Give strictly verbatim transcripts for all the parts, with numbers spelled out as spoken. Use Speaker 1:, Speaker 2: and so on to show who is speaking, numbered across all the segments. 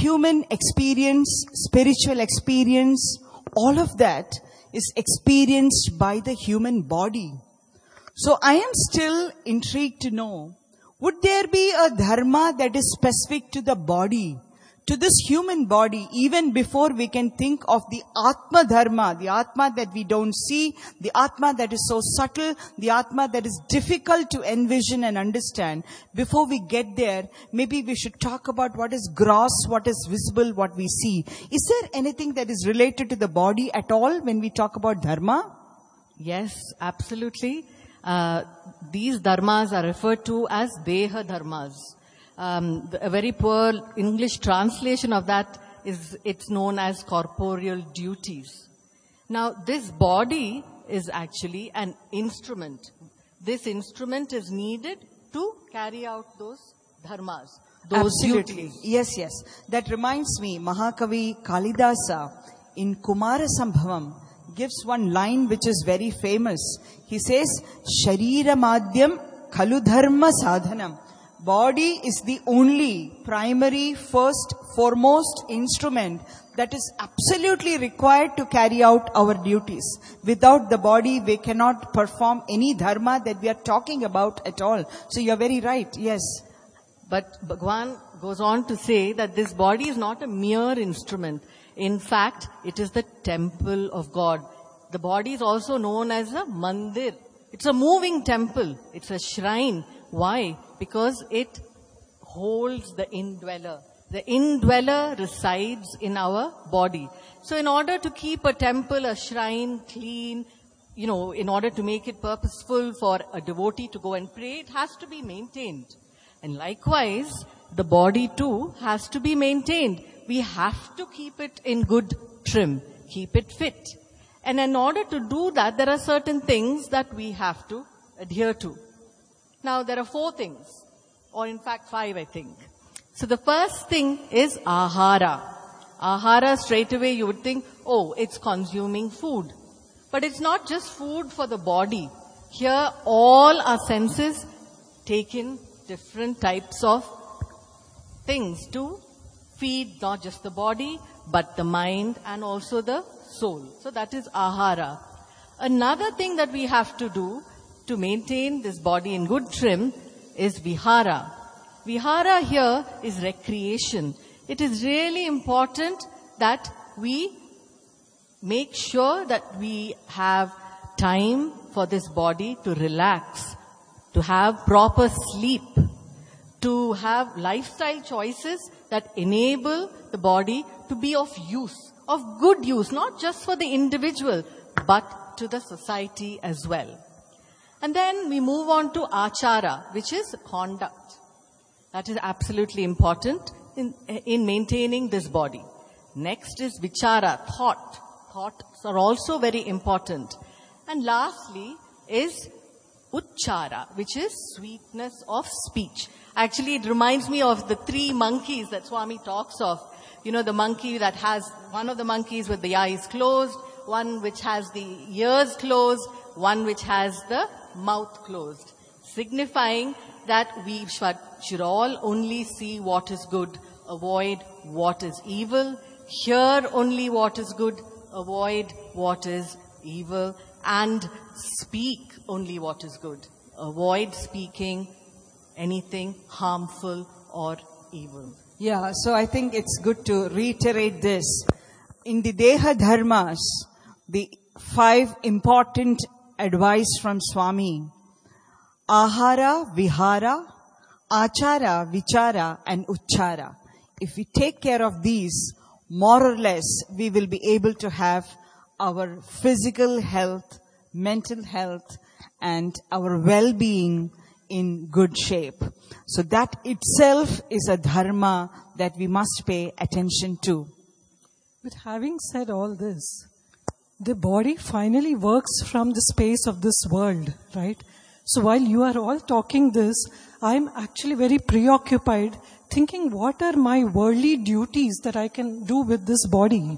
Speaker 1: human experience, spiritual experience, all of that is experienced by the human body. So I am still intrigued to know, would there be a dharma that is specific to the body, to this human body, even before we can think of the Atma Dharma, the Atma that we don't see, the Atma that is so subtle, the Atma that is difficult to envision and understand. Before we get there, maybe we should talk about what is gross, what is visible, what we see. Is there anything that is related to the body at all when we talk about Dharma?
Speaker 2: Yes, absolutely. Uh, these dharmas are referred to as Deha dharmas. Um, a very poor English translation of that is, it's known as corporeal duties. Now, this body is actually an instrument. This instrument is needed to carry out those dharmas, those
Speaker 1: Absolutely.
Speaker 2: duties.
Speaker 1: Yes, yes. That reminds me, Mahakavi Kalidasa in Kumara Sambhavam gives one line which is very famous. He says, Sharira Madhyam Kalu Dharma Sadhanam. Body is the only primary, first, foremost instrument that is absolutely required to carry out our duties. Without the body, we cannot perform any dharma that we are talking about at all. So you are very right, yes.
Speaker 2: But Bhagwan goes on to say that this body is not a mere instrument. In fact, it is the temple of God. The body is also known as a mandir. It's a moving temple. It's a shrine. Why? Because it holds the indweller. The indweller resides in our body. So in order to keep a temple, a shrine clean, you know, in order to make it purposeful for a devotee to go and pray, it has to be maintained. And likewise, the body too has to be maintained. We have to keep it in good trim, keep it fit. And in order to do that, there are certain things that we have to adhere to. Now, there are four things, or in fact five, I think. So the first thing is ahara. Ahara, straight away you would think, oh, it's consuming food. But it's not just food for the body. Here, all our senses take in different types of things to feed not just the body, but the mind and also the soul. So that is ahara. Another thing that we have to do to maintain this body in good trim is vihara. Vihara here is recreation. It is really important that we make sure that we have time for this body to relax, to have proper sleep, to have lifestyle choices that enable the body to be of use, of good use, not just for the individual, but to the society as well. And then we move on to achara, which is conduct. That is absolutely important in, in maintaining this body. Next is vichara, thought. Thoughts are also very important. And lastly is uchara, which is sweetness of speech. Actually, it reminds me of the three monkeys that Swami talks of. You know, the monkey that has, one of the monkeys with the eyes closed, one which has the ears closed, one which has the mouth closed, signifying that we should, should all only see what is good, avoid what is evil, hear only what is good, avoid what is evil, and speak only what is good. Avoid speaking anything harmful or evil.
Speaker 1: Yeah, so I think it's good to reiterate this. In the Deha Dharmas, the five important advice from Swami: ahara, vihara, achara, vichara, and uchara. If we take care of these, more or less, we will be able to have our physical health, mental health, and our well-being in good shape. So that itself is a dharma that we must pay attention to.
Speaker 3: But having said all this, the body finally works from the space of this world, right? So while you are all talking this, I'm actually very preoccupied thinking, what are my worldly duties that I can do with this body?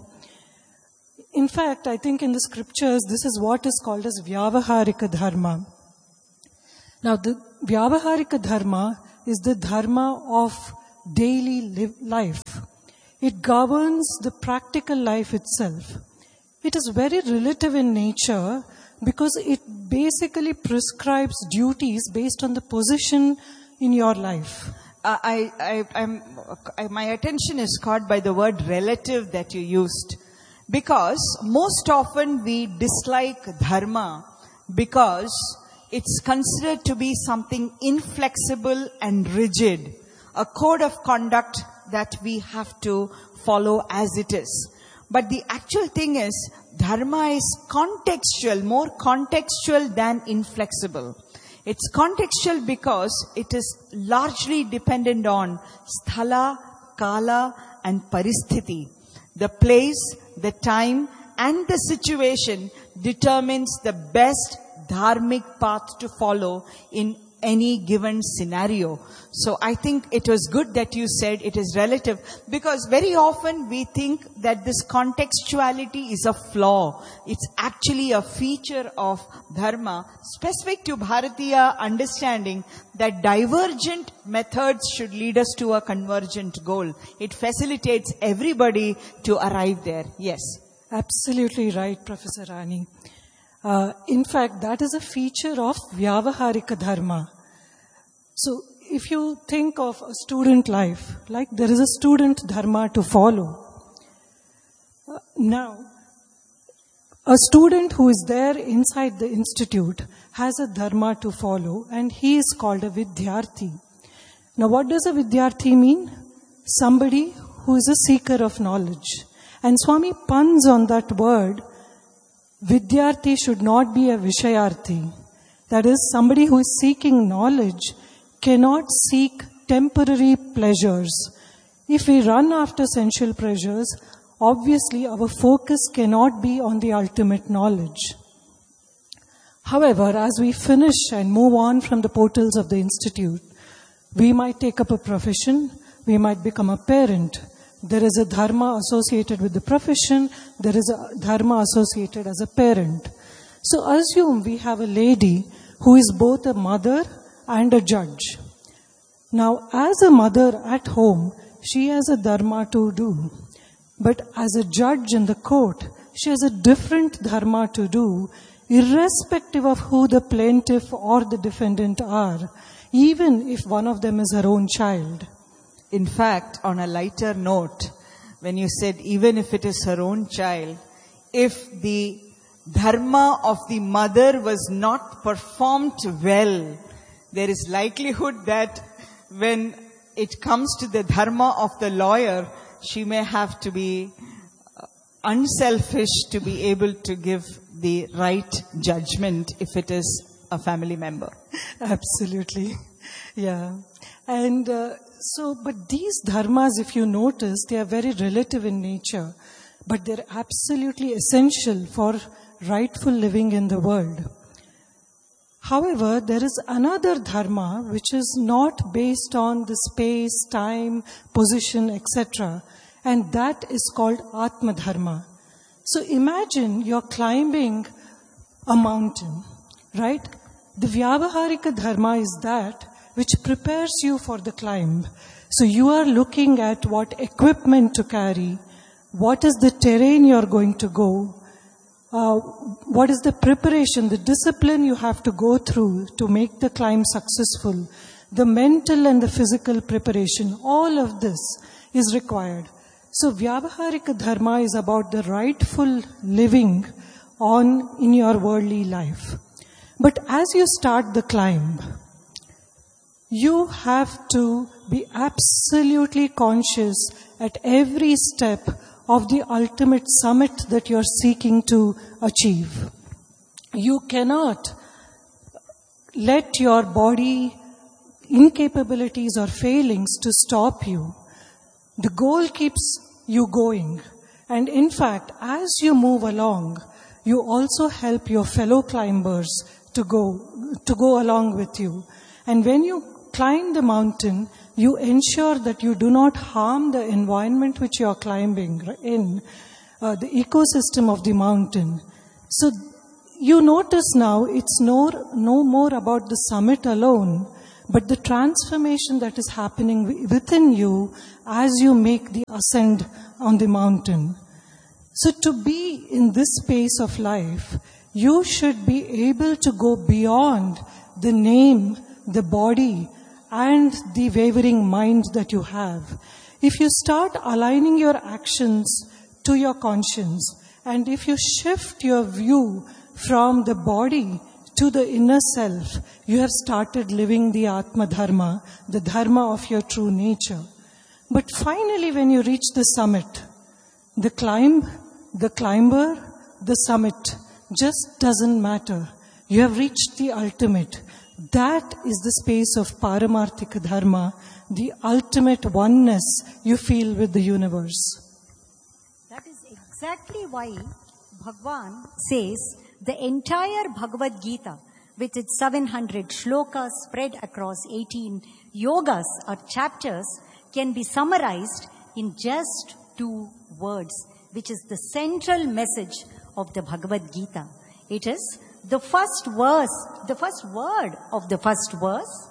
Speaker 3: In fact, I think in the scriptures, this is what is called as Vyavaharika Dharma. Now, the Vyavaharika Dharma is the dharma of daily live life. It governs the practical life itself. It is very relative in nature because it basically prescribes duties based on the position in your life.
Speaker 1: Uh, I, I, I'm, I, my attention is caught by the word relative that you used. Because most often we dislike dharma because it's considered to be something inflexible and rigid, a code of conduct that we have to follow as it is. But the actual thing is, dharma is contextual, more contextual than inflexible. It's contextual because it is largely dependent on sthala, kala, and paristhiti. The place, the time, and the situation determines the best dharmic path to follow in any given scenario. So I think it was good that you said it is relative, because very often we think that this contextuality is a flaw. It's actually a feature of dharma specific to Bharatiya understanding that divergent methods should lead us to a convergent goal. It facilitates everybody to arrive there. Yes.
Speaker 3: Absolutely right, Professor Rani. Uh, in fact, that is a feature of Vyavaharika Dharma. So, if you think of a student life, like there is a student Dharma to follow. Uh, now, a student who is there inside the institute has a Dharma to follow, and he is called a Vidyarthi. Now, what does a Vidyarthi mean? Somebody who is a seeker of knowledge. And Swami puns on that word. Vidyarthi should not be a Vishayarthi. That is, somebody who is seeking knowledge cannot seek temporary pleasures. If we run after sensual pleasures, obviously our focus cannot be on the ultimate knowledge. However, as we finish and move on from the portals of the institute, we might take up a profession, we might become a parent. There is a dharma associated with the profession, there is a dharma associated as a parent. So assume we have a lady who is both a mother and a judge. Now, as a mother at home, she has a dharma to do. But as a judge in the court, she has a different dharma to do, irrespective of who the plaintiff or the defendant are, even if one of them is her own child.
Speaker 1: In fact, on a lighter note, when you said even if it is her own child, if the dharma of the mother was not performed well, there is likelihood that when it comes to the dharma of the lawyer, she may have to be unselfish to be able to give the right judgment if it is a family member.
Speaker 3: Absolutely. Yeah. And uh, so, but these dharmas, if you notice, they are very relative in nature, but they're absolutely essential for rightful living in the world. However, there is another dharma which is not based on the space, time, position, et cetera, and that is called Atma Dharma. So imagine you're climbing a mountain, right? The Vyavaharika Dharma is that which prepares you for the climb. So you are looking at what equipment to carry, what is the terrain you're going to go, uh, what is the preparation, the discipline you have to go through to make the climb successful, the mental and the physical preparation, all of this is required. So Vyavaharika Dharma is about the rightful living on in your worldly life. But as you start the climb, you have to be absolutely conscious at every step of the ultimate summit that you're seeking to achieve. You cannot let your body incapabilities or failings to stop you. The goal keeps you going. And in fact, as you move along, you also help your fellow climbers to go, to go along with you. And when you climb the mountain, you ensure that you do not harm the environment which you are climbing in, uh, the ecosystem of the mountain. So you notice now it's no, no more about the summit alone, but the transformation that is happening wi- within you as you make the ascent on the mountain. So to be in this space of life, you should be able to go beyond the name, the body, and the wavering mind that you have. If you start aligning your actions to your conscience, and if you shift your view from the body to the inner self, you have started living the Atma Dharma, the Dharma of your true nature. But finally, when you reach the summit, the climb, the climber, the summit just doesn't matter. You have reached the ultimate. That is the space of Paramarthika Dharma, the ultimate oneness you feel with the universe.
Speaker 4: That is exactly why Bhagwan says the entire Bhagavad Gita, with its seven hundred shlokas spread across eighteen yogas or chapters, can be summarized in just two words, which is the central message of the Bhagavad Gita. It is the first verse, the first word of the first verse.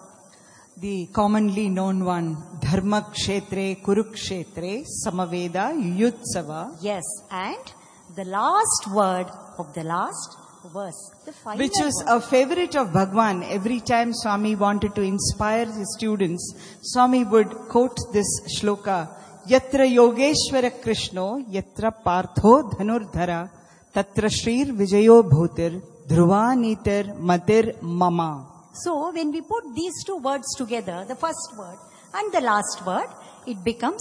Speaker 1: The commonly known one, Dharma Kshetre Kurukshetre Samaveda Yutsava.
Speaker 4: Yes, and the last word of the last verse. The final
Speaker 1: Which was
Speaker 4: word.
Speaker 1: a favorite of Bhagwan. Every time Swami wanted to inspire his students, Swami would quote this shloka, Yatra Yogeshwara Krishno, Yatra Partho Dhanurdhara, Tatra Shrir Vijayo Bhutir, Dhruva Nitir Matir Mama.
Speaker 4: So when we put these two words together, the first word and the last word, it becomes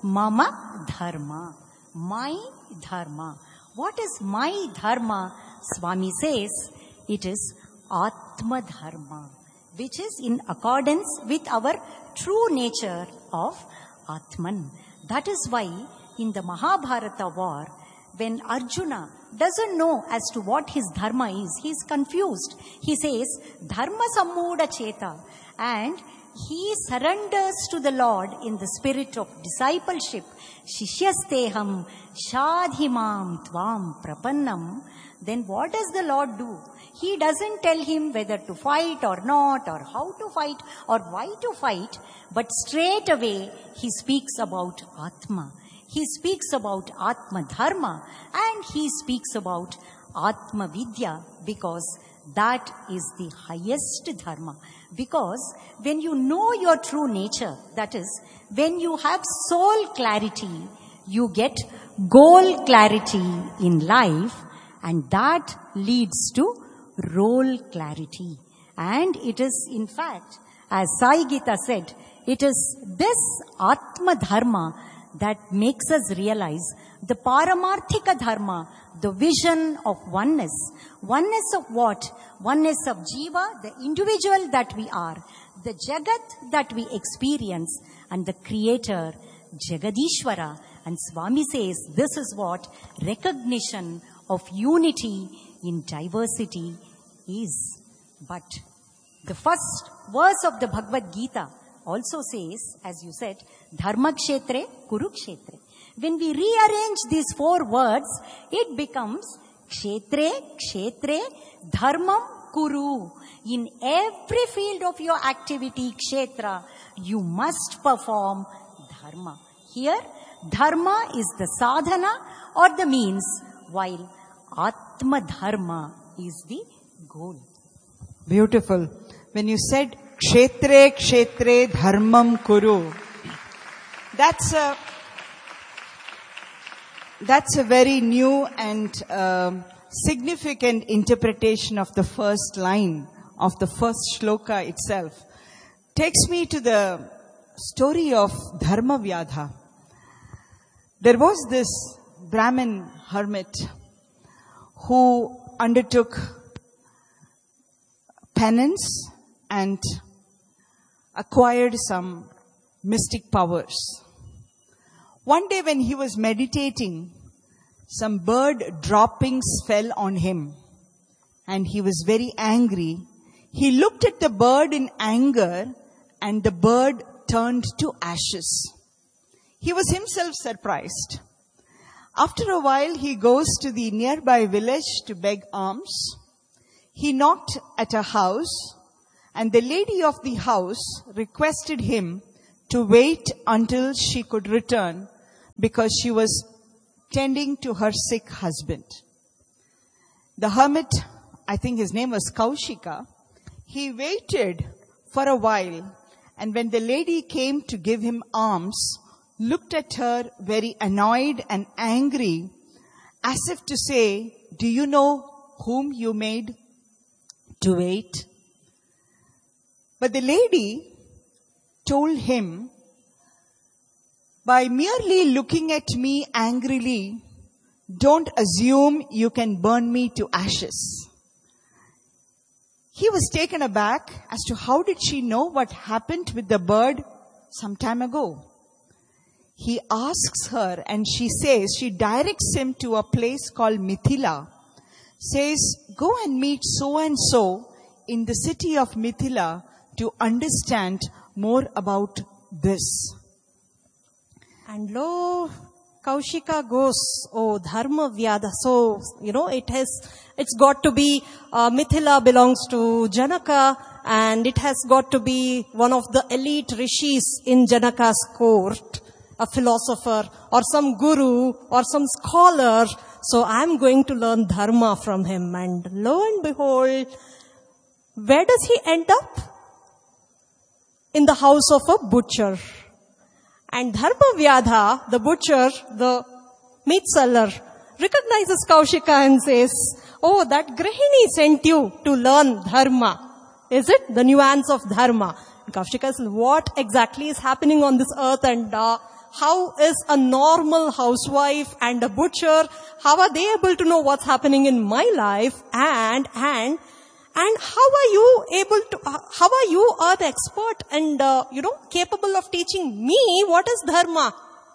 Speaker 4: Mama Dharma. My Dharma. What is my Dharma? Swami says it is Atma Dharma, which is in accordance with our true nature of Atman. That is why in the Mahabharata war, when Arjuna doesn't know as to what his dharma is, he is confused. He says, Dharma Sammuda Cheta, and he surrenders to the Lord in the spirit of discipleship. Shishyasteham shadhimam tvam prapannam. Then what does the Lord do? He doesn't tell him whether to fight or not, or how to fight, or why to fight, but straight away he speaks about Atma. He speaks about Atma Dharma, and he speaks about Atma Vidya, because that is the highest dharma. Because when you know your true nature, that is, when you have soul clarity, you get goal clarity in life, and that leads to role clarity. And it is, in fact, as Sai Gita said, it is this Atma Dharma that makes us realize the Paramarthika Dharma, the vision of oneness. Oneness of what? Oneness of Jiva, the individual that we are, the Jagat that we experience, and the Creator, Jagadishwara. And Swami says this is what recognition of unity in diversity is. But the first verse of the Bhagavad Gita also says, as you said, Dharma Kshetre Kurukshetre. When we rearrange these four words, it becomes Kshetre, Kshetre, Dharmam Kuru. In every field of your activity, Kshetra, you must perform Dharma. Here, Dharma is the sadhana or the means, while Atma Dharma is the goal.
Speaker 1: Beautiful. When you said Kshetre, Kshetre, Dharmam Kuru, that's a, that's a very new and um, significant interpretation of the first line of the first shloka itself. Takes me to the story of Dharma Vyadha. There was this Brahmin hermit who undertook penance and acquired some mystic powers. One day when he was meditating, some bird droppings fell on him and he was very angry. He looked at the bird in anger and the bird turned to ashes. He was himself surprised. After a while, he goes to the nearby village to beg alms. He knocked at a house, And the lady of the house requested him to wait until she could return because she was tending to her sick husband. The hermit, I think his name was Kaushika, he waited for a while, and when the lady came to give him alms, looked at her very annoyed and angry, as if to say, "Do you know whom you made to wait?" But the lady told him, "By merely looking at me angrily, don't assume you can burn me to ashes." He was taken aback as to how did she know what happened with the bird some time ago. He asks her and she says, she directs him to a place called Mithila, says, "Go and meet so and so in the city of Mithila to understand more about this."
Speaker 5: And lo, Kaushika goes, "Oh, Dharma Vyadha." So, you know, it has, it's got to be, uh, Mithila belongs to Janaka, and it has got to be one of the elite rishis in Janaka's court, a philosopher, or some guru, or some scholar. So I'm going to learn Dharma from him. And lo and behold, where does he end up? In the house of a butcher. And Dharma Vyadha, the butcher, the meat seller, recognizes Kaushika and says, "Oh, that Grihini sent you to learn Dharma. Is it? The nuance of Dharma." And Kaushika says, "What exactly is happening on this earth, and uh, how is a normal housewife and a butcher, how are they able to know what's happening in my life? And, and, And how are you able to, uh, how are you are the expert and, uh, you know, capable of teaching me what is dharma?"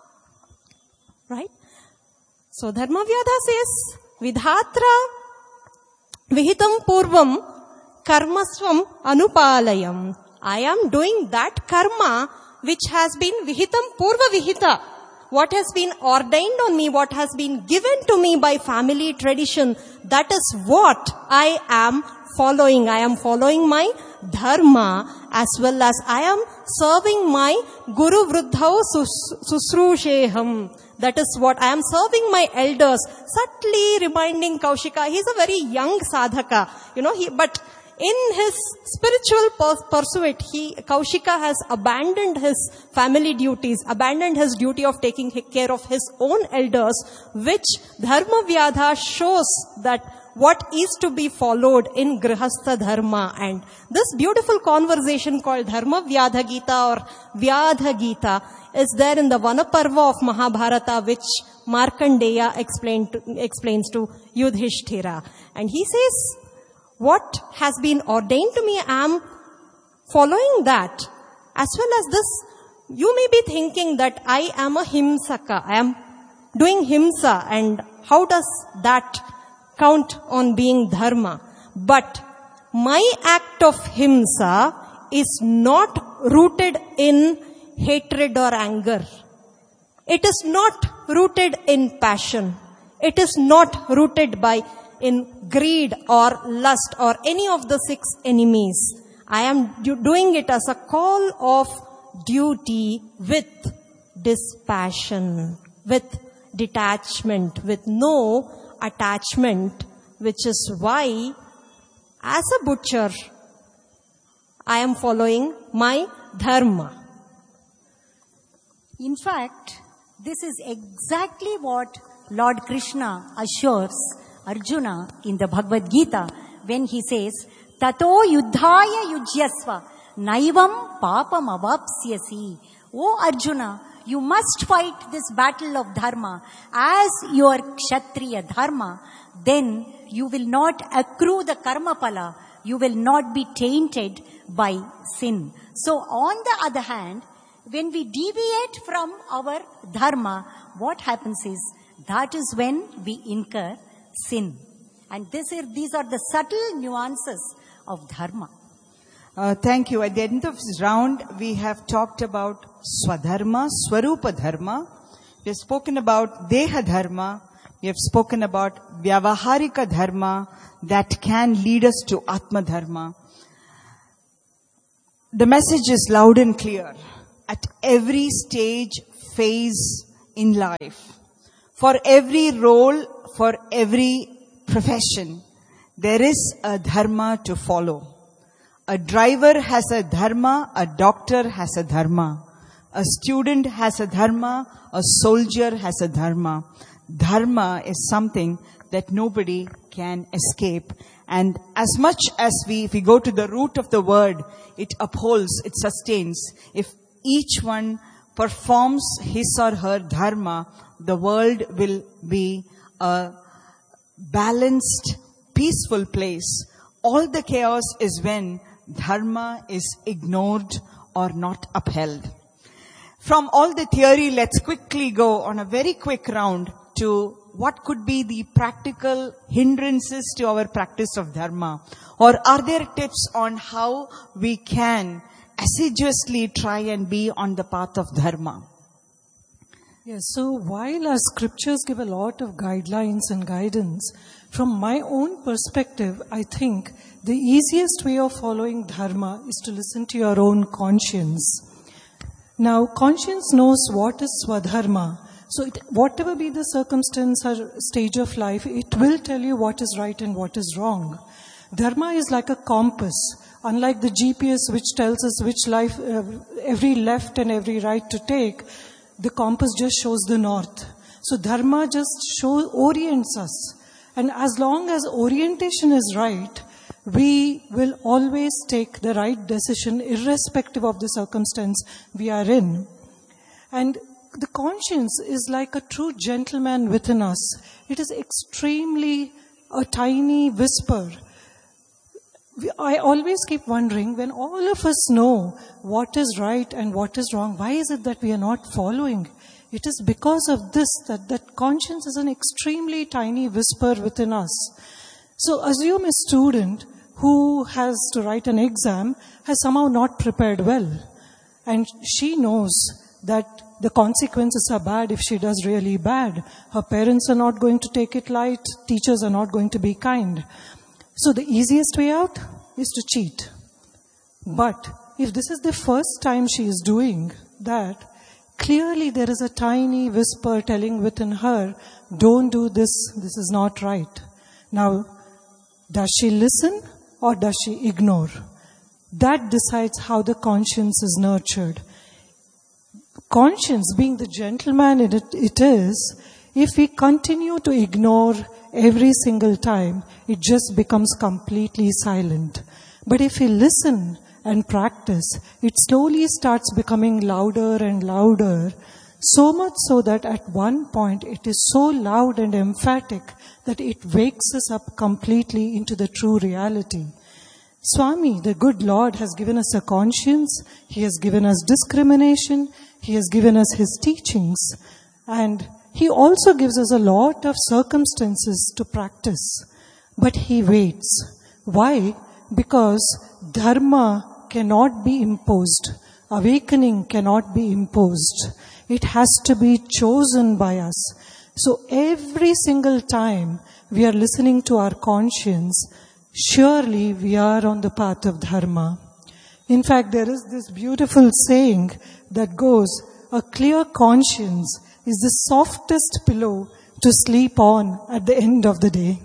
Speaker 5: Right? So Dharma Vyadha says, "Vidhatra vihitam purvam karmasvam anupalayam." I am doing that karma which has been vihitam purva vihita. What has been ordained on me, what has been given to me by family tradition, that is what I am following. I am following my dharma, as well as I am serving my Guru Vruddhau Susrusheham. That is what I am serving my elders. Subtly reminding Kaushika, he is a very young sadhaka, you know, he, but in his spiritual pursuit, he, Kaushika has abandoned his family duties, abandoned his duty of taking care of his own elders, which Dharma Vyadha shows that what is to be followed in Grihastha Dharma. And this beautiful conversation called Dharma Vyadha Gita or Vyadha Gita is there in the Vanaparva of Mahabharata, which Markandeya explained to, explains to Yudhishthira. And he says, what has been ordained to me, I am following that. As well as this, you may be thinking that I am a himsaka, I am doing himsa, and how does that count on being dharma? But my act of himsa is not rooted in hatred or anger. It is not rooted in passion. It is not rooted by in greed or lust or any of the six enemies. I am do- doing it as a call of duty with dispassion, with detachment, with no attachment, which is why as a butcher I am following my dharma.
Speaker 4: In fact, this is exactly what Lord Krishna assures Arjuna in the Bhagavad Gita when he says, "Tato yuddhaya yujyasva naivam papam avapsyasi." O Arjuna, you must fight this battle of dharma as your kshatriya dharma, then you will not accrue the karma pala, you will not be tainted by sin. So on the other hand, when we deviate from our dharma, what happens is, that is when we incur sin. And this is, these are the subtle nuances of dharma.
Speaker 1: Uh, thank you. At the end of this round, we have talked about Swadharma, Swarupa Dharma. We have spoken about Deha Dharma. We have spoken about Vyavaharika Dharma that can lead us to Atma Dharma. the message is loud and clear. At every stage, phase in life, for every role, for every profession, there is a dharma to follow. A driver has a dharma, a doctor has a dharma, a student has a dharma, a soldier has a dharma. Dharma is something that nobody can escape. And as much as we, if we go to the root of the word, it upholds, it sustains. If each one performs his or her dharma, the world will be a balanced, peaceful place. All the chaos is when dharma is ignored or not upheld. From all the theory, let's quickly go on a very quick round to what could be the practical hindrances to our practice of dharma. Or are there tips on how we can assiduously try and be on the path of dharma?
Speaker 3: Yes, so while our scriptures give a lot of guidelines and guidance, from my own perspective, I think the easiest way of following dharma is to listen to your own conscience. Now, conscience knows what is swadharma. So it, whatever be the circumstance or stage of life, it will tell you what is right and what is wrong. Dharma is like a compass. Unlike the G P S which tells us which life, uh, every left and every right to take, the compass just shows the north. So dharma just show, orients us. And as long as orientation is right, we will always take the right decision irrespective of the circumstance we are in. And the conscience is like a true gentleman within us. It is extremely a tiny whisper. I always keep wondering, when all of us know what is right and what is wrong, why is it that we are not following? It is because of this, that, that conscience is an extremely tiny whisper within us. So assume a student who has to write an exam has somehow not prepared well. And she knows that the consequences are bad if she does really bad. Her parents are not going to take it light. Teachers are not going to be kind. So the easiest way out is to cheat. But if this is the first time she is doing that, clearly there is a tiny whisper telling within her, don't do this, this is not right. Now, does she listen or does she ignore? That decides how the conscience is nurtured. Conscience, being the gentleman it, it is, if we continue to ignore every single time, it just becomes completely silent. But if we listen and practice, it slowly starts becoming louder and louder, so much so that at one point it is so loud and emphatic that it wakes us up completely into the true reality. Swami, the good Lord, has given us a conscience. He has given us discrimination. He has given us His teachings. And He also gives us a lot of circumstances to practice. But He waits. Why? Because dharma cannot be imposed. Awakening cannot be imposed. It has to be chosen by us. So every single time we are listening to our conscience, surely we are on the path of dharma. In fact, there is this beautiful saying that goes, a clear conscience is the softest pillow to sleep on at the end of the day.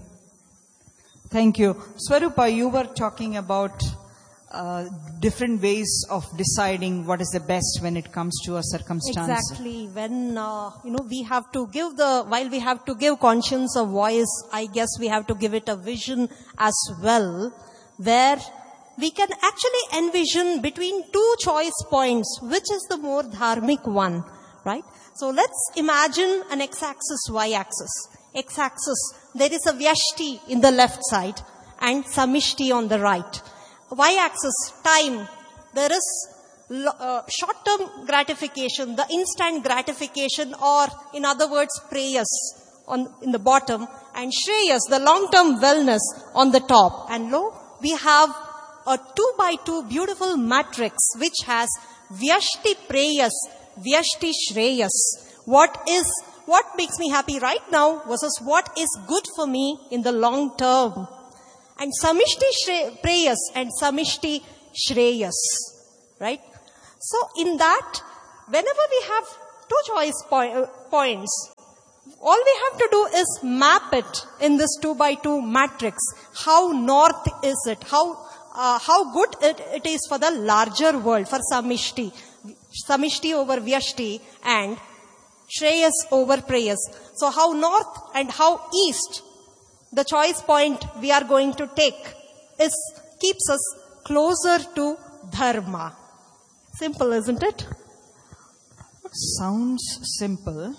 Speaker 1: Thank you. Swarupa, you were talking about uh, different ways of deciding what is the best when it comes to a circumstance.
Speaker 5: Exactly. When, uh, you know, we have to give the, while we have to give conscience a voice, I guess we have to give it a vision as well, where we can actually envision between two choice points, which is the more dharmic one, right? So let's imagine an x-axis, y-axis. X-axis, there is a vyashti in the left side and samishti on the right. Y-axis, time, there is uh, short-term gratification, the instant gratification, or in other words, prayas on in the bottom, and shreyas, the long-term wellness on the top. And lo, we have a two by two beautiful matrix which has vyashti prayas, vyashti shreyas. What is What makes me happy right now versus what is good for me in the long term. And samishti shre- prayas and samishti shreyas. right? So in that, whenever we have two choice po- uh, points, all we have to do is map it in this two by two matrix. How north is it? How uh, how good it, it is for the larger world, for Samishti. Samishti over Vyashti and Shreyas over Preyas. So how north and how east, the choice point we are going to take is keeps us closer to Dharma. Simple, isn't it?
Speaker 1: Sounds simple.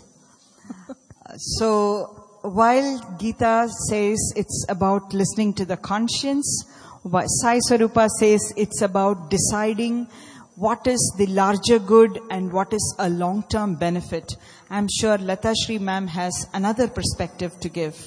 Speaker 1: So, while Gita says it's about listening to the conscience, Sai Swarupa says it's about deciding what is the larger good and what is a long-term benefit. I'm sure Lata Shri ma'am has another perspective to give.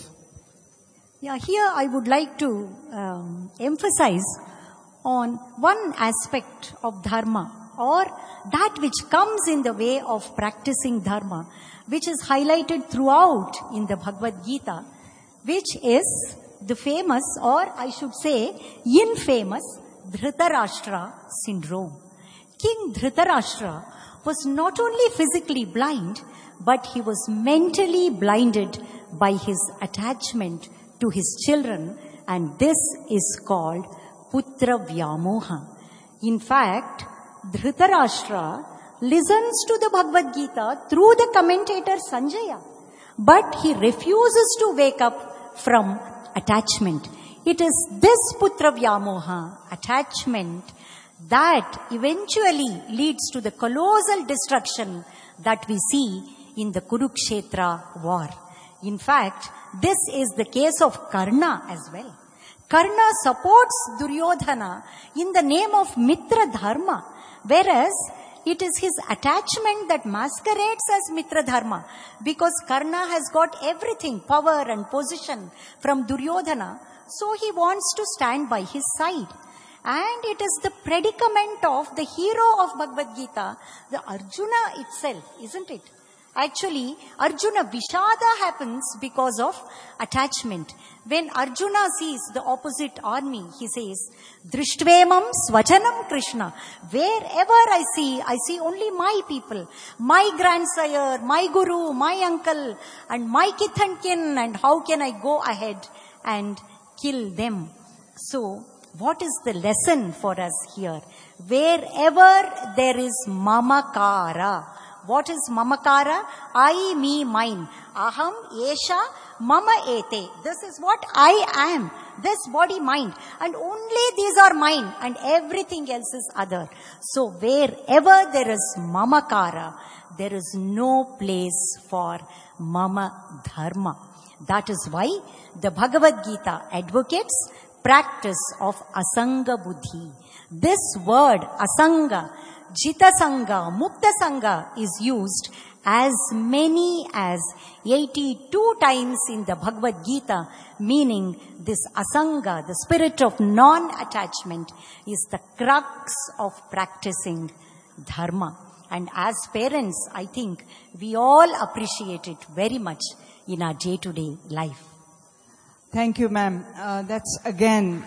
Speaker 4: Yeah, here I would like to um, emphasize on one aspect of dharma, or that which comes in the way of practicing dharma, which is highlighted throughout in the Bhagavad Gita, which is the famous, or I should say infamous, Dhritarashtra syndrome. King Dhritarashtra was not only physically blind, but he was mentally blinded by his attachment to his children, and this is called Putra Vyamoha. In fact, Dhritarashtra listens to the Bhagavad Gita through the commentator Sanjaya, but he refuses to wake up from attachment. It is this Putra Vyamoha, attachment, that eventually leads to the colossal destruction that we see in the Kurukshetra war. In fact, this is the case of Karna as well. Karna supports Duryodhana in the name of Mitra Dharma, whereas it is his attachment that masquerades as Mitra Dharma, because Karna has got everything, power and position from Duryodhana, so he wants to stand by his side. And it is the predicament of the hero of Bhagavad Gita, the Arjuna itself, isn't it? Actually, Arjuna Vishada happens because of attachment. When Arjuna sees the opposite army, he says, Drishtvaimam Swajanam Krishna. Wherever I see, I see only my people, my grandsire, my guru, my uncle, and my kith and kin, and how can I go ahead and kill them? So, what is the lesson for us here? Wherever there is mamakara. What is mamakara? I, me, mine. Aham, esha, mama ete. This is what I am. This body, mind. And only these are mine and everything else is other. So wherever there is mamakara, there is no place for mama dharma. That is why the Bhagavad Gita advocates practice of asanga buddhi. This word asanga, jita sanga, mukta sanga is used as many as eighty-two times in the Bhagavad Gita, meaning this asanga, the spirit of non-attachment, is the crux of practicing dharma. And as parents, I think we all appreciate it very much in our day-to-day life.
Speaker 1: Thank you, ma'am. Uh, that's again...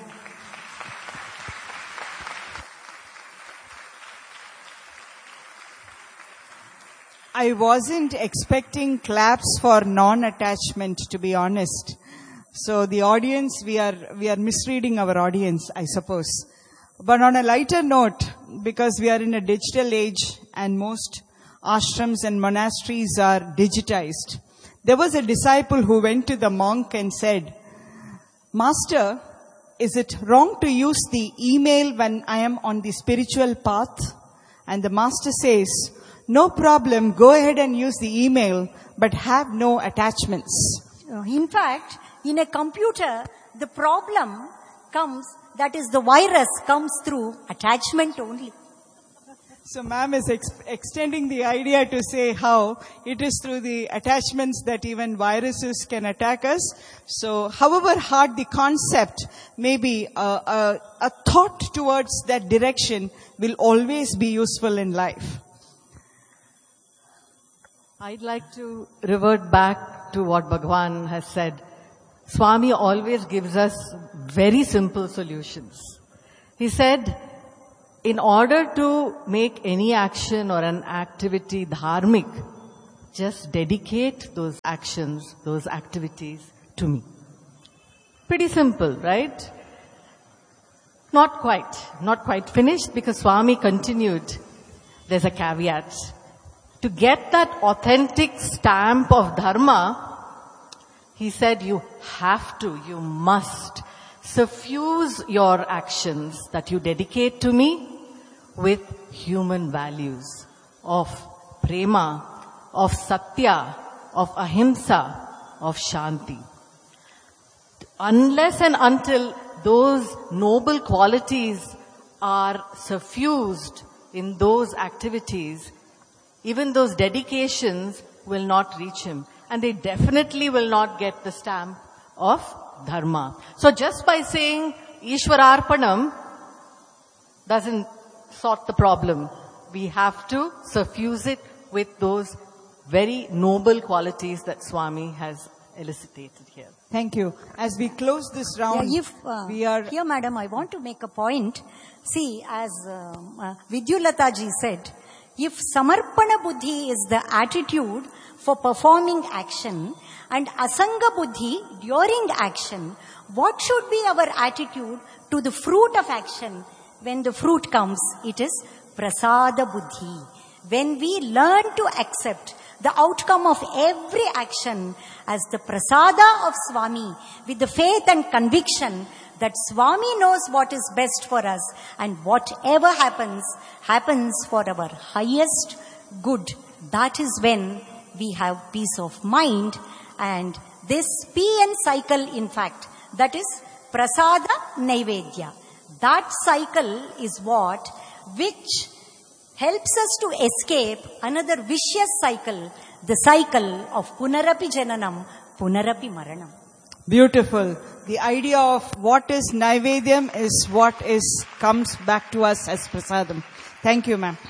Speaker 1: I wasn't expecting claps for non-attachment, to be honest. So the audience, we are, we are misreading our audience, I suppose. But on a lighter note, because we are in a digital age and most ashrams and monasteries are digitized, there was a disciple who went to the monk and said, Master, is it wrong to use the email when I am on the spiritual path? And the master says, no problem, go ahead and use the email, but have no attachments.
Speaker 4: In fact, in a computer, the problem comes, that is the virus comes through attachment only.
Speaker 1: So ma'am is ex- extending the idea to say how it is through the attachments that even viruses can attack us. So however hard the concept may be, uh, uh, a thought towards that direction will always be useful in life.
Speaker 2: I'd like to revert back to what Bhagwan has said. Swami always gives us very simple solutions. He said, in order to make any action or an activity dharmic, just dedicate those actions, those activities to me. Pretty simple, right? Not quite. Not quite finished, because Swami continued. There's a caveat. To get that authentic stamp of dharma, he said you have to, you must suffuse your actions that you dedicate to me with human values of prema, of satya, of ahimsa, of shanti. Unless and until those noble qualities are suffused in those activities, even those dedications will not reach him. And they definitely will not get the stamp of dharma. So just by saying Ishwararpanam doesn't sort the problem. We have to suffuse it with those very noble qualities that Swami has elucidated here.
Speaker 1: Thank you. As we close this round,
Speaker 4: yeah, if, uh,
Speaker 1: we are...
Speaker 4: Here, madam, I want to make a point. See, as uh, uh, Vidyulata ji said, if Samarpana Buddhi is the attitude for performing action and Asanga Buddhi during action, what should be our attitude to the fruit of action? When the fruit comes, it is Prasada Buddhi. When we learn to accept the outcome of every action as the Prasada of Swami with the faith and conviction that Swami knows what is best for us, and whatever happens, happens for our highest good. That is when we have peace of mind. And this P N cycle, in fact, that is Prasada Naivedya. That cycle is what, which helps us to escape another vicious cycle, the cycle of Punarapi Jananam, Punarapi Maranam.
Speaker 1: Beautiful. The idea of what is Naivedyam is what is comes back to us as Prasadam. Thank you, ma'am.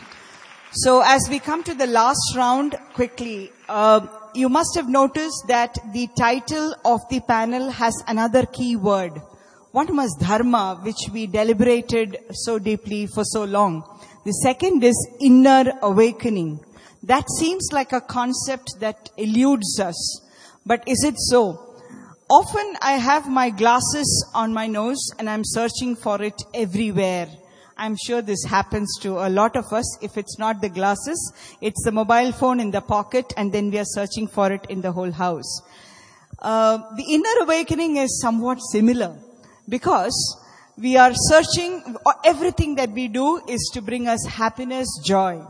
Speaker 1: So as we come to the last round, quickly, uh, you must have noticed that the title of the panel has another key word. One was dharma, which we deliberated so deeply for so long. The second is inner awakening. That seems like a concept that eludes us. But is it so? Often I have my glasses on my nose and I'm searching for it everywhere. I'm sure this happens to a lot of us. If it's not the glasses, it's the mobile phone in the pocket, and then we are searching for it in the whole house. Uh, the inner awakening is somewhat similar, because we are searching, everything that we do is to bring us happiness, joy.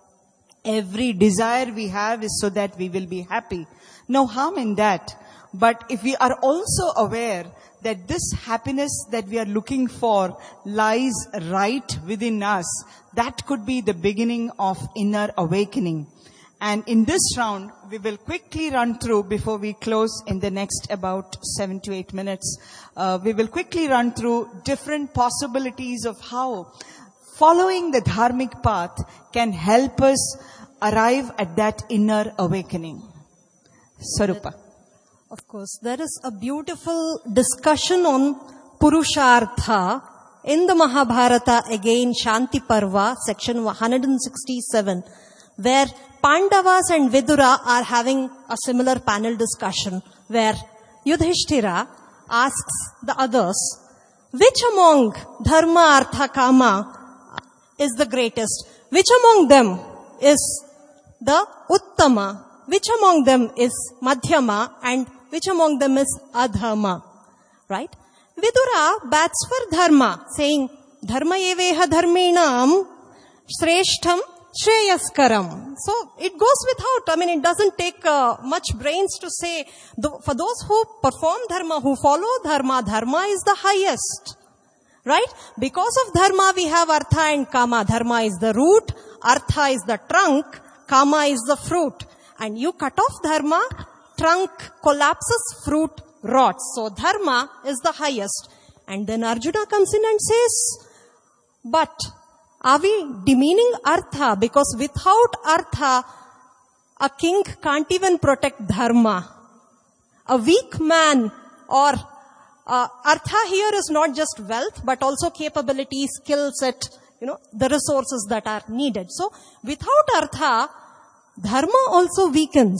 Speaker 1: Every desire we have is so that we will be happy. No harm in that. But if we are also aware that this happiness that we are looking for lies right within us, that could be the beginning of inner awakening. And in this round, we will quickly run through, before we close in the next about seven to eight minutes, uh, we will quickly run through different possibilities of how following the dharmic path can help us arrive at that inner awakening. Sarupa.
Speaker 5: Of course, there is a beautiful discussion on Purushartha in the Mahabharata, again Shanti Parva, section one hundred sixty-seven, where Pandavas and Vidura are having a similar panel discussion, where Yudhishthira asks the others, which among Dharma, Artha, Kama is the greatest? Which among them is the Uttama? Which among them is Madhyama? And which among them is Adharma? Right? Vidura bats for Dharma, saying, Dharma eveha dharmenam shreshtham shreyaskaram. So it goes without, I mean, it doesn't take uh, much brains to say, th- for those who perform Dharma, who follow Dharma, Dharma is the highest. Right? Because of Dharma we have Artha and Kama. Dharma is the root, Artha is the trunk, Kama is the fruit. And you cut off Dharma, trunk collapses, fruit rots. So Dharma is the highest. And then Arjuna comes in and says, but are we demeaning Artha? Because without Artha, a king can't even protect Dharma. A weak man, or uh, Artha here is not just wealth, but also capability, skill set, you know, the resources that are needed. So without artha, dharma also weakens.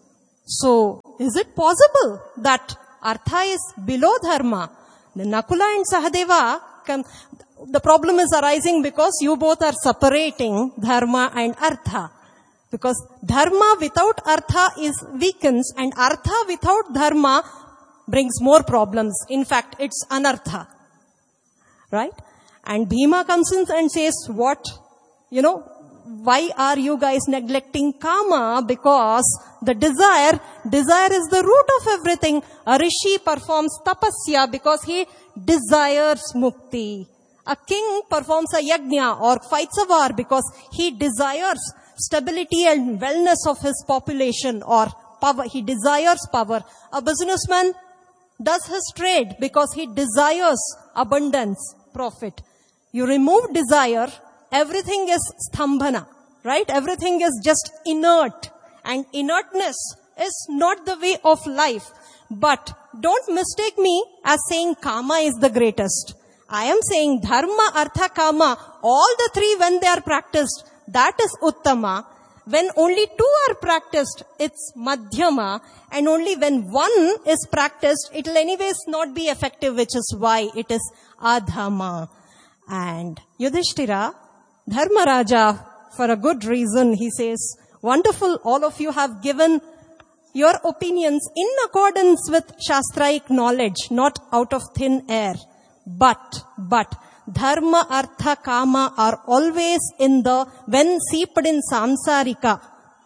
Speaker 5: So is it possible that artha is below dharma? The Nakula and Sahadeva, can, the problem is arising because you both are separating dharma and artha. Because dharma without artha is weakens, and artha without dharma brings more problems. In fact, it's anartha. Right? And Bhima comes in and says, what? You know, why are you guys neglecting kama? Because the desire, desire is the root of everything. A rishi performs tapasya because he desires mukti. A king performs a yajna or fights a war because he desires stability and wellness of his population or power. He desires power. A businessman does his trade because he desires abundance, profit. You remove desire, everything is stambhana, right? Everything is just inert. And inertness is not the way of life. But don't mistake me as saying kama is the greatest. I am saying dharma, artha, kama, all the three when they are practiced, that is uttama. When only two are practiced, it's madhyama. And only when one is practiced, it will anyways not be effective, which is why it is adhama. And Yudhishthira, Dharmaraja, for a good reason, he says, wonderful, all of you have given your opinions in accordance with Shastraic knowledge, not out of thin air. But, but, dharma, artha, kama are always in the, when seeped in samsarika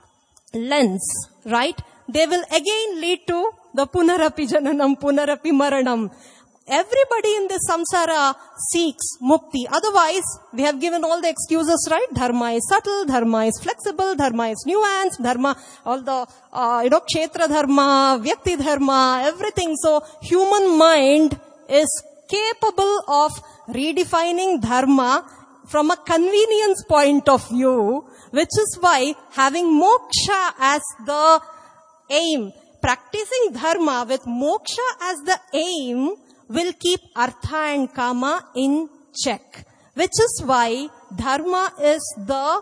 Speaker 5: lens, right? They will again lead to the punarapi jananam, punarapi maranam. Everybody in this samsara seeks mukti. Otherwise, we have given all the excuses, right? Dharma is subtle, dharma is flexible, dharma is nuanced, dharma, all the, uh, you know, kshetra dharma, vyakti dharma, everything. So, human mind is capable of redefining dharma from a convenience point of view, which is why having moksha as the aim, practicing dharma with moksha as the aim will keep artha and kama in check. Which is why dharma is the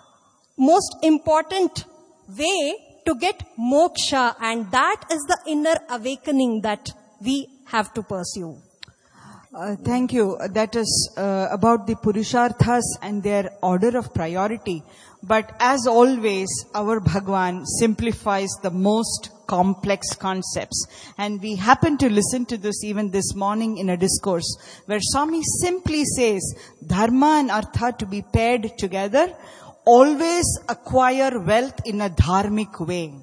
Speaker 5: most important way to get moksha, and that is the inner awakening that we have to pursue.
Speaker 1: Uh, thank you. Uh, That is uh, about the Purusharthas and their order of priority. But as always, our Bhagwan simplifies the most complex concepts. And we happen to listen to this even this morning in a discourse where Swami simply says, Dharma and Artha to be paired together, always acquire wealth in a dharmic way.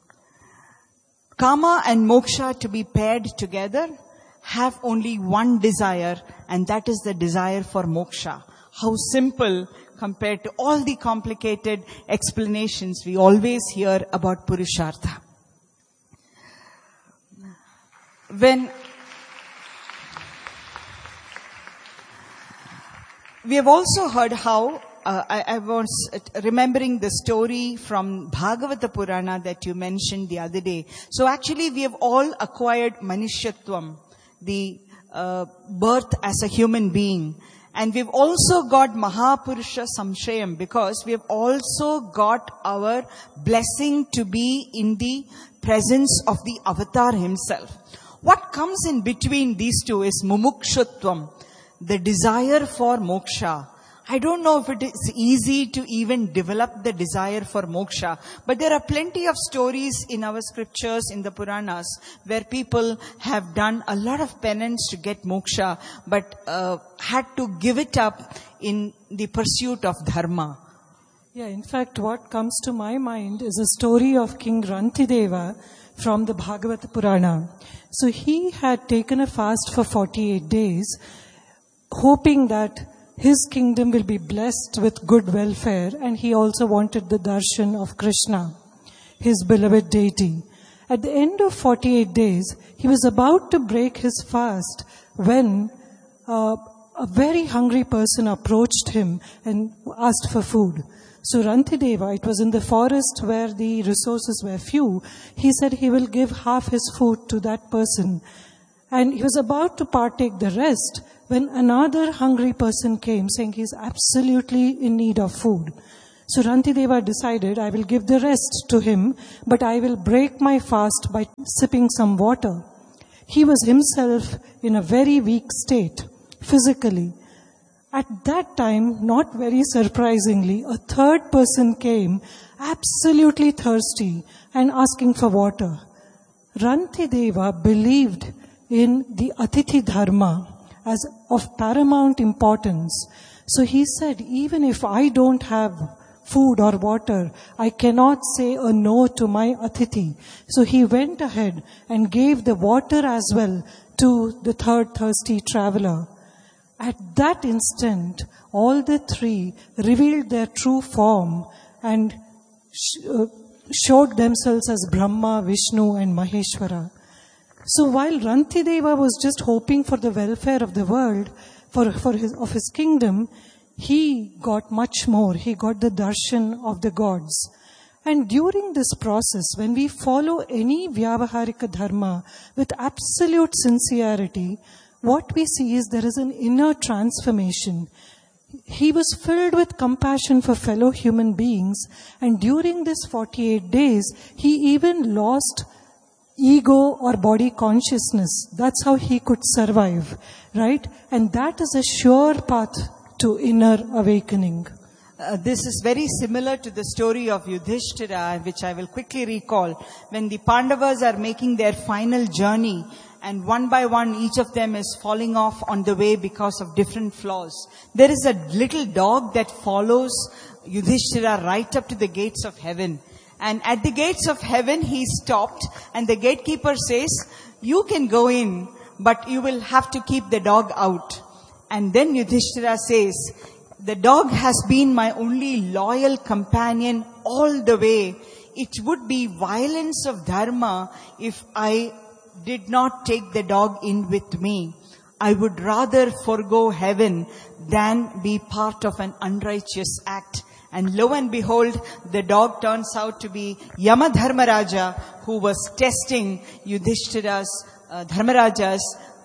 Speaker 1: Kama and Moksha to be paired together, have only one desire, and that is the desire for moksha. How simple compared to all the complicated explanations we always hear about Purushartha. When we have also heard how Uh, I, I was remembering the story from Bhagavata Purana that you mentioned the other day. So actually we have all acquired Manishyatvam, the uh, birth as a human being. And we've also got Mahapurusha Samshayam because we have also got our blessing to be in the presence of the Avatar himself. What comes in between these two is Mumukshutvam, the desire for moksha. I don't know if it is easy to even develop the desire for moksha, but there are plenty of stories in our scriptures, in the Puranas, where people have done a lot of penance to get moksha, but uh, had to give it up in the pursuit of dharma.
Speaker 3: Yeah, in fact, what comes to my mind is a story of King Rantideva from the Bhagavata Purana. So he had taken a fast for forty-eight days, hoping that his kingdom will be blessed with good welfare, and he also wanted the darshan of Krishna, his beloved deity. At the end of forty-eight days, he was about to break his fast when uh, a very hungry person approached him and asked for food. So Rantideva, it was in the forest where the resources were few, he said he will give half his food to that person. And he was about to partake the rest when another hungry person came saying he's absolutely in need of food. So Rantideva decided, I will give the rest to him, but I will break my fast by sipping some water. He was himself in a very weak state, physically. At that time, not very surprisingly, a third person came, absolutely thirsty and asking for water. Rantideva believed in the Atithi Dharma as of paramount importance. So he said, even if I don't have food or water, I cannot say a no to my Atithi. So he went ahead and gave the water as well to the third thirsty traveler. At that instant, all the three revealed their true form and sh- uh, showed themselves as Brahma, Vishnu and Maheshwara. So while Rantideva was just hoping for the welfare of the world, for, for his, of his kingdom, he got much more. He got the darshan of the gods. And during this process, when we follow any Vyavaharika Dharma with absolute sincerity, what we see is there is an inner transformation. He was filled with compassion for fellow human beings, and during this forty-eight days, he even lost ego or body consciousness. That's how he could survive, right? And that is a sure path to inner awakening.
Speaker 1: Uh, this is very similar to the story of Yudhishthira, which I will quickly recall. When the Pandavas are making their final journey, and one by one each of them is falling off on the way because of different flaws. There is a little dog that follows Yudhishthira right up to the gates of heaven. And at the gates of heaven he stopped, and the gatekeeper says, you can go in, but you will have to keep the dog out. And then Yudhishthira says, the dog has been my only loyal companion all the way. It would be violence of dharma if I did not take the dog in with me. I would rather forgo heaven than be part of an unrighteous act. And lo and behold, the dog turns out to be Yama Dharmaraja, who was testing Yudhishthira's, uh, Dharmaraja's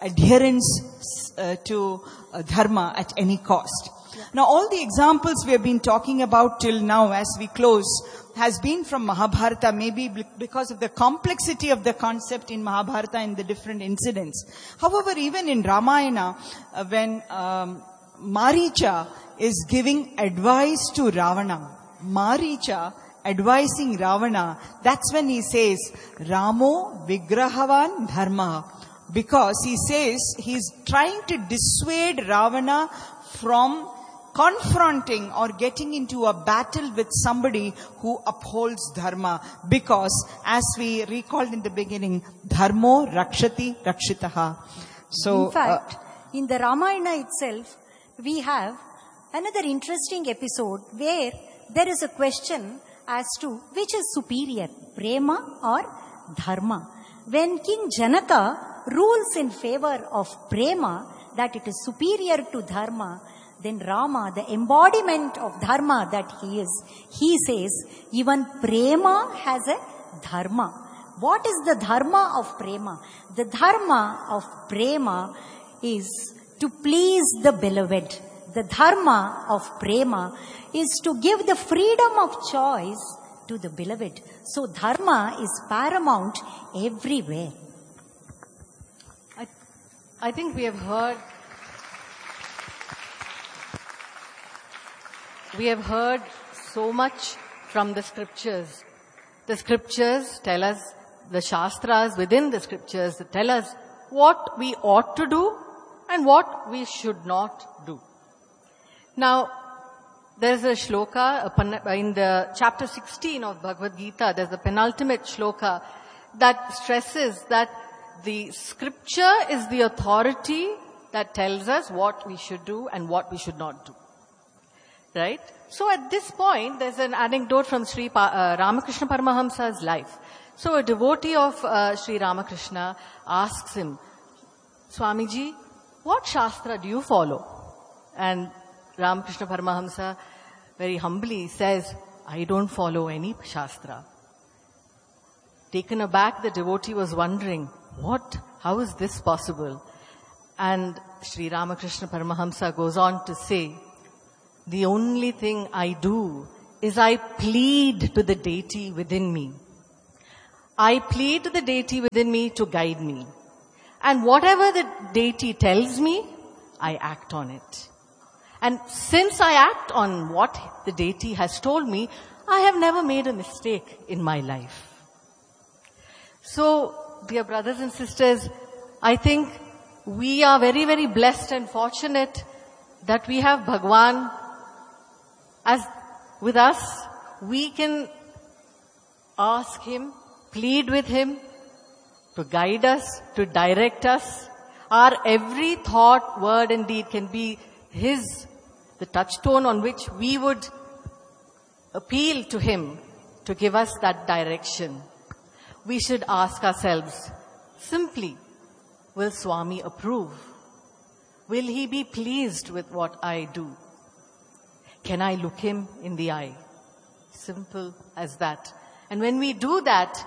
Speaker 1: adherence uh, to uh, dharma at any cost. Yeah. Now, all the examples we have been talking about till now as we close has been from Mahabharata, maybe because of the complexity of the concept in Mahabharata and the different incidents. However, even in Ramayana, uh, when um, Maricha is giving advice to Ravana, Maricha advising Ravana, that's when he says, Ramo Vigrahavan Dharma. Because he says he's trying to dissuade Ravana from confronting or getting into a battle with somebody who upholds dharma. Because, as we recalled in the beginning, dharmo rakshati rakshitaha. So,
Speaker 4: in fact, uh, in the Ramayana itself, we have another interesting episode where there is a question as to which is superior, prema or dharma. When King Janaka rules in favor of prema, that it is superior to dharma, then Rama, the embodiment of dharma that he is, he says, even prema has a dharma. What is the dharma of prema? The dharma of prema is to please the beloved. The dharma of prema is to give the freedom of choice to the beloved. So dharma is paramount everywhere.
Speaker 2: I, I think we have heard We have heard so much from the scriptures. The scriptures tell us, the Shastras within the scriptures tell us what we ought to do and what we should not do. Now, there's a shloka in the chapter sixteen of Bhagavad Gita, there's the penultimate shloka that stresses that the scripture is the authority that tells us what we should do and what we should not do. Right? So at this point, there's an anecdote from Sri pa- uh, Ramakrishna Paramahamsa's life. So a devotee of uh, Sri Ramakrishna asks him, Swamiji, what Shastra do you follow? And Ramakrishna Paramahamsa very humbly says, I don't follow any Shastra. Taken aback, the devotee was wondering, what? How is this possible? And Sri Ramakrishna Paramahamsa goes on to say, the only thing I do is I plead to the deity within me. I plead to the deity within me to guide me. And whatever the deity tells me, I act on it. And since I act on what the deity has told me, I have never made a mistake in my life. So, dear brothers and sisters, I think we are very, very blessed and fortunate that we have Bhagwan as with us. We can ask Him, plead with Him to guide us, to direct us. Our every thought, word and deed can be His, the touchstone on which we would appeal to Him to give us that direction. We should ask ourselves simply, will Swami approve? Will He be pleased with what I do? Can I look Him in the eye? Simple as that. And when we do that,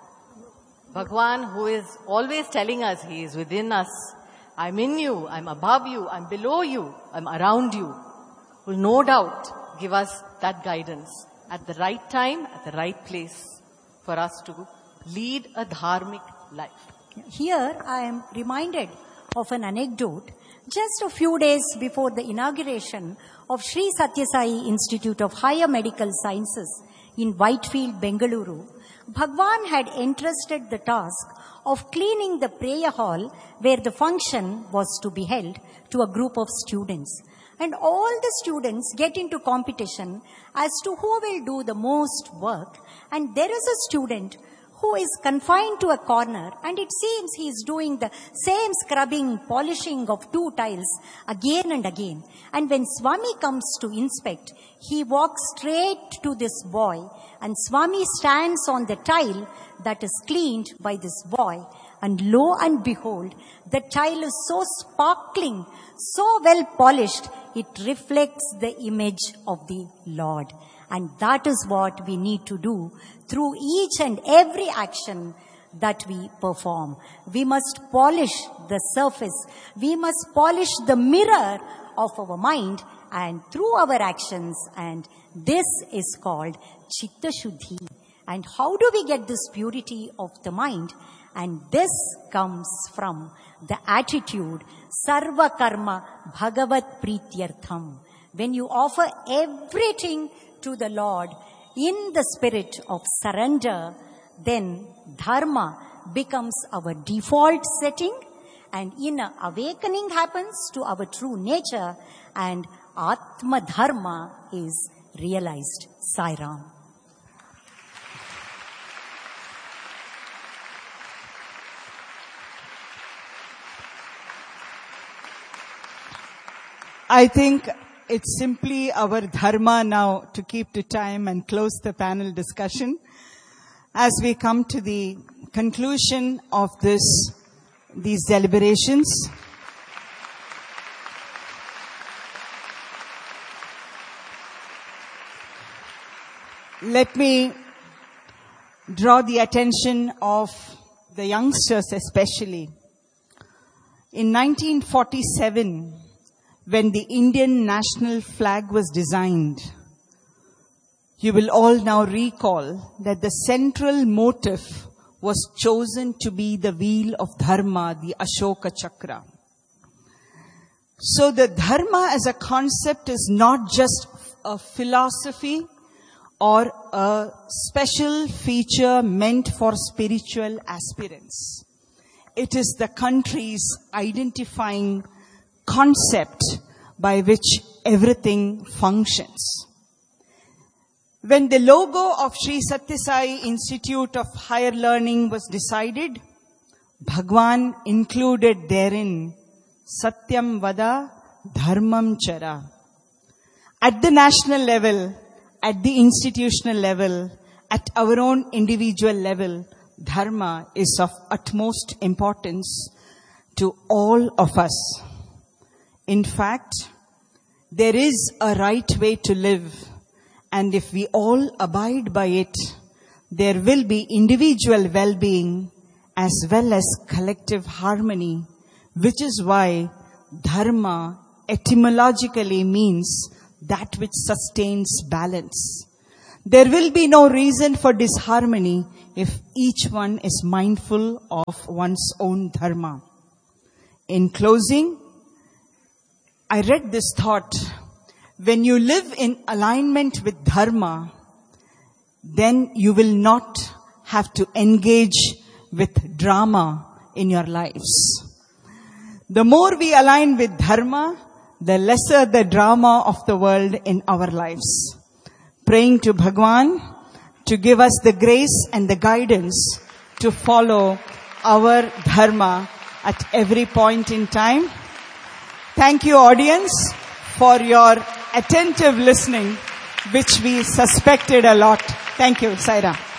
Speaker 2: Bhagwan, who is always telling us He is within us, I'm in you, I'm above you, I'm below you, I'm around you, will no doubt give us that guidance at the right time, at the right place for us to lead a dharmic life.
Speaker 4: Here I am reminded of an anecdote. Just a few days before the inauguration of Sri Sathya Sai Institute of Higher Medical Sciences in Whitefield, Bengaluru, Bhagwan had entrusted the task of cleaning the prayer hall where the function was to be held to a group of students. And all the students get into competition as to who will do the most work. And there is a student who is confined to a corner, and it seems he is doing the same scrubbing, polishing of two tiles again and again. And when Swami comes to inspect, he walks straight to this boy, and Swami stands on the tile that is cleaned by this boy. And lo and behold, the tile is so sparkling, so well polished, it reflects the image of the Lord. And that is what we need to do through each and every action that we perform. We must polish the surface. We must polish the mirror of our mind and through our actions. And this is called Chitta Shuddhi. And how do we get this purity of the mind? And this comes from the attitude, Sarva Karma Bhagavat Prityartham. When you offer everything to the Lord in the spirit of surrender, then dharma becomes our default setting, and inner awakening happens to our true nature, and Atma Dharma is realized. Sai Ram.
Speaker 1: I think it's simply our dharma now to keep to time and close the panel discussion as we come to the conclusion of this, these deliberations. Let me draw the attention of the youngsters especially. In nineteen forty-seven, when the Indian national flag was designed, you will all now recall that the central motive was chosen to be the wheel of dharma, the Ashoka Chakra. So the dharma as a concept is not just a philosophy or a special feature meant for spiritual aspirants. It is the country's identifying concept by which everything functions. When the logo of Sri Sathya Sai Institute of Higher Learning was decided, Bhagwan included therein Satyam Vada Dharmam Chara. At the national level, at the institutional level, at our own individual level, dharma is of utmost importance to all of us. In fact, there is a right way to live, and if we all abide by it, there will be individual well-being as well as collective harmony which is why dharma etymologically means that which sustains balance. There will be no reason for disharmony if each one is mindful of one's own dharma. In closing, I read this thought: when you live in alignment with dharma, then you will not have to engage with drama in your lives. The more we align with dharma, the lesser the drama of the world in our lives. Praying to Bhagwan to give us the grace and the guidance to follow our dharma at every point in time. Thank you, audience, for your attentive listening, which we suspected a lot. Thank you, Saira.